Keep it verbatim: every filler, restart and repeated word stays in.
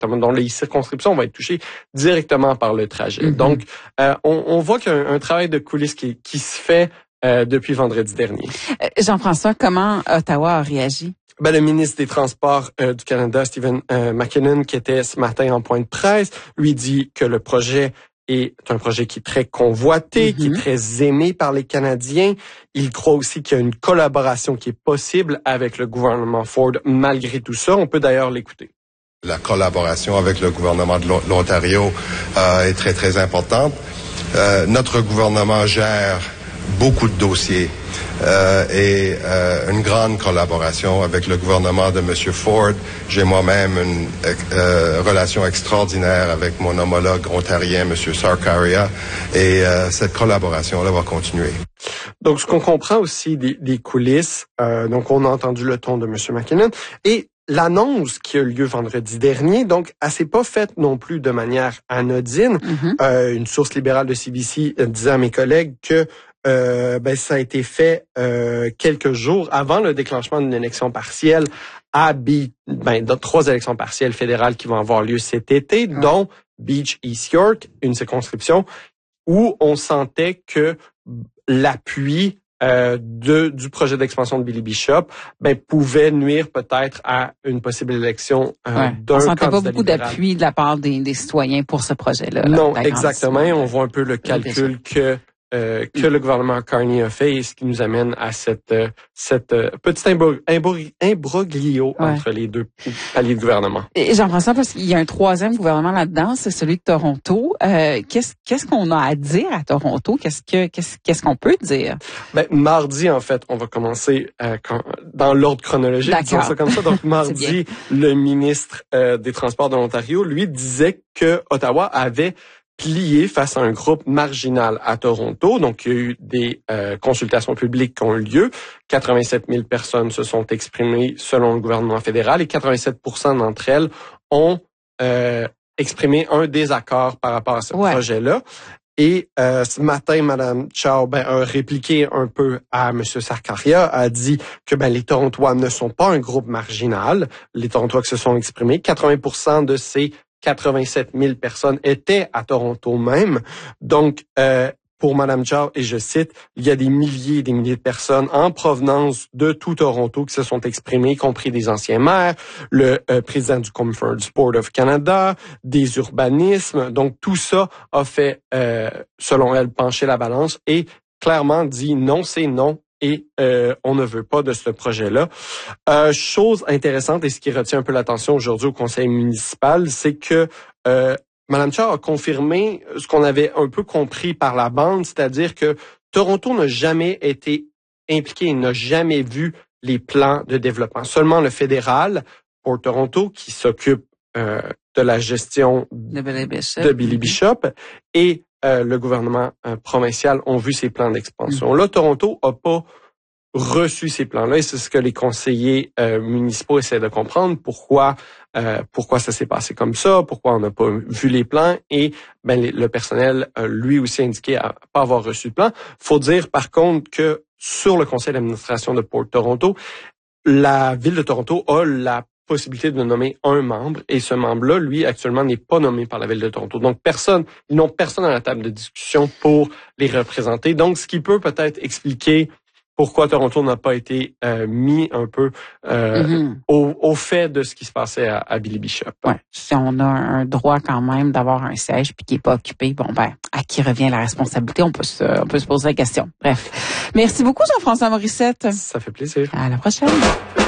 dont les circonscriptions vont être touchées directement par le trajet. Mm-hmm. Donc, euh, on, on voit qu'il y a un, un travail de coulisses qui, qui se fait euh, depuis vendredi dernier. Euh, Jean-François, comment Ottawa a réagi? Ben, le ministre des Transports euh, du Canada, Stephen euh, McKinnon, qui était ce matin en point de presse, lui dit que le projet est un projet qui est très convoité, mm-hmm. qui est très aimé par les Canadiens. Il croit aussi qu'il y a une collaboration qui est possible avec le gouvernement Ford malgré tout ça. On peut d'ailleurs l'écouter. La collaboration avec le gouvernement de l'Ontario euh, est très, très importante. Euh, notre gouvernement gère beaucoup de dossiers euh, et euh, une grande collaboration avec le gouvernement de M. Ford. J'ai moi-même une euh, relation extraordinaire avec mon homologue ontarien, M. Sarkaria, et euh, cette collaboration-là va continuer. Donc, ce qu'on comprend aussi des, des coulisses, euh, donc on a entendu le ton de M. McKinnon, et l'annonce qui a eu lieu vendredi dernier, donc, elle s'est pas faite non plus de manière anodine. Mm-hmm. Euh, une source libérale de C B C disait à mes collègues que Euh, ben ça a été fait euh, quelques jours avant le déclenchement d'une élection partielle à Beach, ben d'autres trois élections partielles fédérales qui vont avoir lieu cet été, mmh. dont Beach East York, une circonscription où on sentait que l'appui euh, de du projet d'expansion de Billy Bishop ben pouvait nuire peut-être à une possible élection euh, ouais. d'un candidat libéral. On sentait pas beaucoup d'appui de la part des, des citoyens pour ce projet-là. Non, exactement. On voit un peu le calcul que Euh, que le gouvernement Carney a fait et ce qui nous amène à cette euh, cette euh, petite imbro- imbro- imbroglio ouais. entre les deux paliers de gouvernement. Et Jean-François, parce qu'il y a un troisième gouvernement là-dedans, c'est celui de Toronto. Euh, qu'est-ce qu'est-ce qu'on a à dire à Toronto? Qu'est-ce que qu'est-ce qu'est-ce qu'on peut dire? Ben mardi en fait, on va commencer euh, quand, dans l'ordre chronologique, disons ça comme ça. Donc mardi, le ministre euh, des Transports de l'Ontario, lui disait que Ottawa avait plié face à un groupe marginal à Toronto. Donc, il y a eu des euh, consultations publiques qui ont eu lieu. quatre-vingt-sept mille personnes se sont exprimées selon le gouvernement fédéral et quatre-vingt-sept pour cent d'entre elles ont euh, exprimé un désaccord par rapport à ce ouais. projet-là. Et euh, ce matin, Mme Chow ben, a répliqué un peu à M. Sarkaria, a dit que ben, les Torontois ne sont pas un groupe marginal. Les Torontois qui se sont exprimés, quatre-vingts pour cent de ces quatre-vingt-sept mille personnes étaient à Toronto même. Donc, euh, pour Mme Chow, et je cite, il y a des milliers et des milliers de personnes en provenance de tout Toronto qui se sont exprimées, y compris des anciens maires, le euh, président du Comfort Sport of Canada, des urbanismes. Donc, tout ça a fait, euh, selon elle, pencher la balance et clairement dit non, c'est non. Et euh, on ne veut pas de ce projet-là. Euh, chose intéressante et ce qui retient un peu l'attention aujourd'hui au conseil municipal, c'est que euh, Mme Chow a confirmé ce qu'on avait un peu compris par la bande, c'est-à-dire que Toronto n'a jamais été impliqué, il n'a jamais vu les plans de développement. Seulement le fédéral pour Toronto qui s'occupe euh, de la gestion de Billy Bishop, de Billy Bishop et Euh, le gouvernement euh, provincial ont vu ces plans d'expansion. Mmh. Là, Toronto a pas reçu ces plans-là et c'est ce que les conseillers euh, municipaux essaient de comprendre. Pourquoi euh, pourquoi ça s'est passé comme ça? Pourquoi on n'a pas vu les plans? Et ben les, le personnel, euh, lui aussi, indiqué à pas avoir reçu de plan. Faut dire, par contre, que sur le conseil d'administration de Port Toronto, la ville de Toronto a la possibilité de nommer un membre et ce membre-là, lui, actuellement, n'est pas nommé par la Ville de Toronto. Donc, personne, ils n'ont personne à la table de discussion pour les représenter. Donc, ce qui peut peut-être expliquer pourquoi Toronto n'a pas été euh, mis un peu euh, mm-hmm. au, au fait de ce qui se passait à, à Billy Bishop. Ouais. Si on a un droit quand même d'avoir un siège puis qui est pas occupé, bon ben, à qui revient la responsabilité? On peut se, on peut se poser la question. Bref. Merci beaucoup, Jean-François Morissette. Ça fait plaisir. À la prochaine.